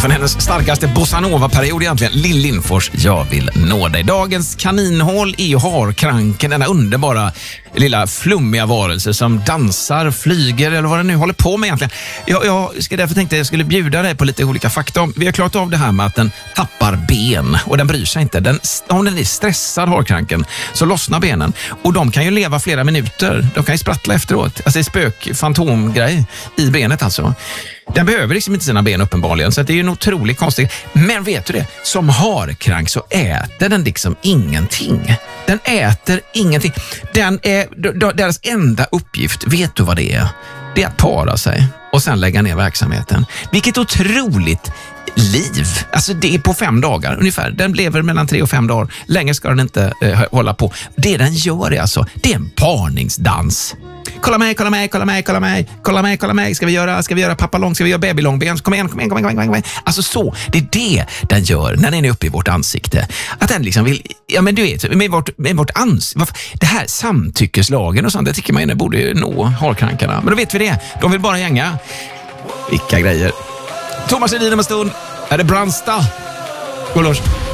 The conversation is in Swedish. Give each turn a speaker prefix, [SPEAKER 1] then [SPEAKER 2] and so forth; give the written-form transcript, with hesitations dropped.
[SPEAKER 1] från hennes starkaste bossanova-period egentligen. Lill Lindfors, jag vill nå dig. Dagens kaninhål är ju harkranken, denna underbara lilla flummiga varelse som dansar, flyger eller vad det nu håller på med egentligen. Jag ska därför tänkte jag skulle bjuda dig på lite olika fakta. Vi har klarat av det här med att den tappar ben och den bryr sig inte. Om den är stressad, harkranken, så lossnar benen och de kan ju leva flera minuter. De kan ju sprattla efteråt. Alltså det är fantomgrej i benet alltså. Den behöver liksom inte sina ben uppenbarligen, så det är ju en otroligt konstigt. Men vet du det? Som harkrank så äter den liksom ingenting. Den äter ingenting. Deras enda uppgift, vet du vad det är? Det är att para sig och sen lägga ner verksamheten. Vilket otroligt liv. Alltså det är på 5 dagar ungefär. Den lever mellan 3 och 5 dagar. Längre ska den inte hålla på. Det den gör är alltså, det är en parningsdans. Kolla mig, kolla mig, kolla mig, kolla mig, kolla mig, kolla mig. Ska vi göra pappalång, ska vi göra babylångben? Kom igen. Alltså så, det är det den gör när den är uppe i vårt ansikte. Att den liksom vill, ja men du vet, med vårt ansikte. Det här samtyckeslagen och sånt, det tycker man ju borde ju nå harkrankarna. Men då vet vi det, de vill bara gänga. Vilka grejer. Thomas Edin om en stund. Är det Brandsta? God lunch.